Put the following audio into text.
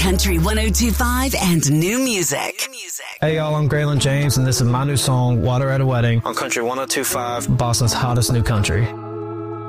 Country 102.5 and new music. Hey y'all, I'm Graylin James, and this is my new song, Water at a Wedding, on Country 102.5, Boston's hottest new country.